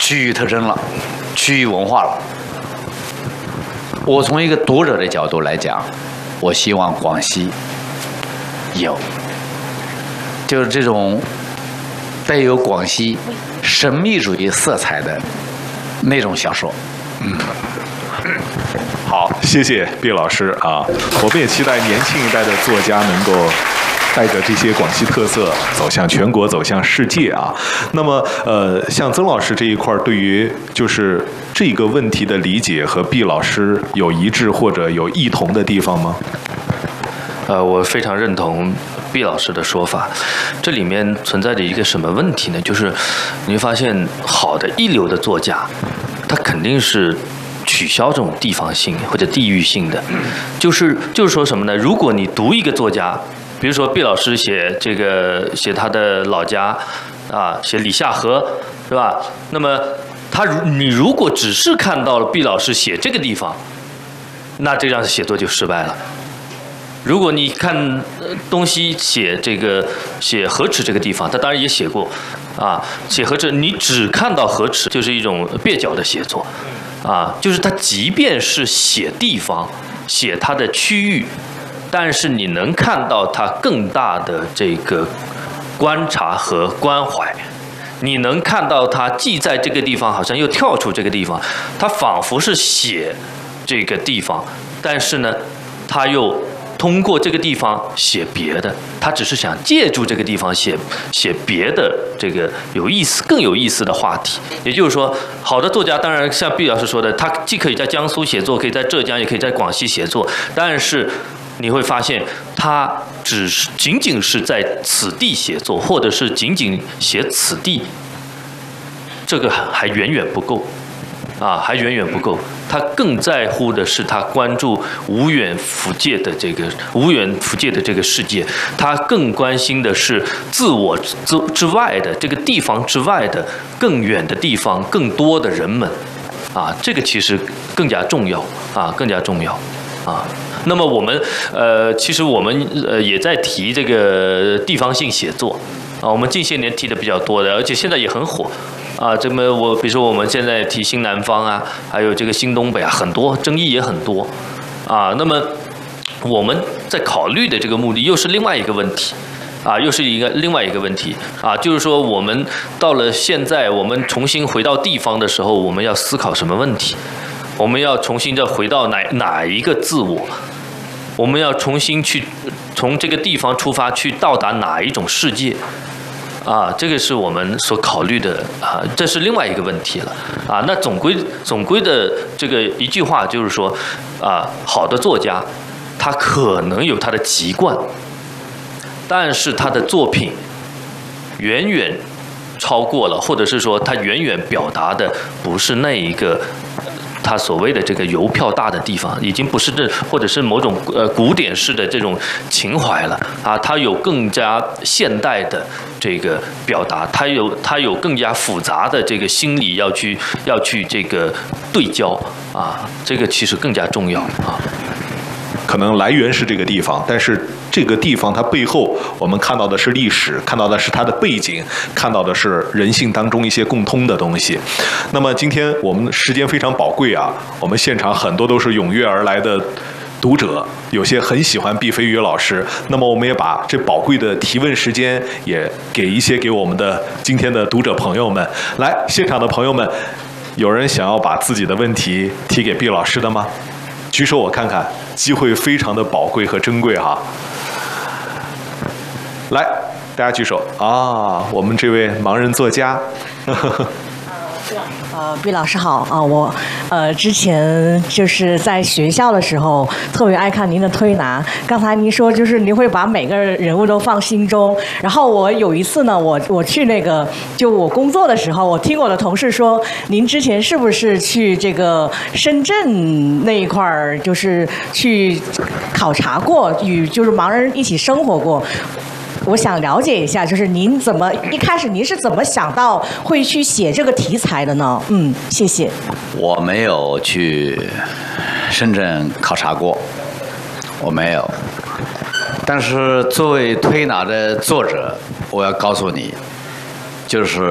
区域特征了，区域文化了。我从一个读者的角度来讲，我希望广西有，就是这种带有广西神秘主义色彩的那种小说。 好，谢谢毕老师啊！我们也期待年轻一代的作家能够带着这些广西特色走向全国，走向世界啊。那么像曾老师这一块对于就是这个问题的理解和毕老师有一致或者有异同的地方吗？ 我非常认同毕老师的说法，这里面存在着一个什么问题呢？就是你会发现，好的一流的作家，他肯定是取消这种地方性或者地域性的，就是说什么呢？如果你读一个作家，比如说毕老师写他的老家啊，写李夏河，是吧？那么你如果只是看到了毕老师写这个地方，那这样写作就失败了。如果你看东西写河池这个地方，他当然也写过啊，写河池，你只看到河池就是一种蹩脚的写作啊，就是他即便是写地方，写他的区域，但是你能看到他更大的这个观察和关怀，你能看到他既在这个地方，好像又跳出这个地方，他仿佛是写这个地方，但是呢，他又通过这个地方写别的，他只是想借助这个地方写别的这个更有意思的话题。也就是说，好的作家当然像毕老师说的，他既可以在江苏写作，可以在浙江，也可以在广西写作，但是你会发现，他仅仅是在此地写作，或者是仅仅写此地，这个还远远不够。还远远不够，他更在乎的是他关注无远弗届的这个世界，他更关心的是自我之外的这个地方之外的更远的地方，更多的人们，这个其实更加重要更加重要那么其实我们也在提这个地方性写作我们近些年提的比较多的，而且现在也很火。比如说我们现在提新南方还有这个新东北很多争议也很多那么我们在考虑的这个目的又是另外一个问题另外一个问题就是说我们到了现在，我们重新回到地方的时候，我们要思考什么问题？我们要重新再回到哪一个自我？我们要重新去从这个地方出发，去到达哪一种世界？这个是我们所考虑的这是另外一个问题了那总归的这个一句话就是说好的作家他可能有他的籍贯，但是他的作品远远超过了，或者是说他远远表达的不是那一个他所谓的这个邮票大的地方，已经不是或者是某种古典式的这种情怀了他有更加现代的这个表达，他有更加复杂的这个心理要去这个对焦这个其实更加重要可能来源是这个地方，但是这个地方它背后我们看到的是历史，看到的是它的背景，看到的是人性当中一些共通的东西。那么今天我们时间非常宝贵我们现场很多都是踊跃而来的读者，有些很喜欢毕飞宇老师，那么我们也把这宝贵的提问时间也给我们的今天的读者朋友们。来，现场的朋友们，有人想要把自己的问题提给毕老师的吗？举手我看看，机会非常的宝贵和珍贵来，大家举手我们这位盲人作家毕老师好我之前就是在学校的时候特别爱看您的推拿。刚才您说就是您会把每个人物都放心中，然后我有一次呢，我去就我工作的时候，我听我的同事说，您之前是不是去这个深圳那一块儿，就是去考察过，与就是盲人一起生活过？我想了解一下，就是您一开始您是怎么想到会去写这个题材的呢？谢谢。 我没有去深圳考察过，我没有。但是作为推拿的作者，我要告诉你，就是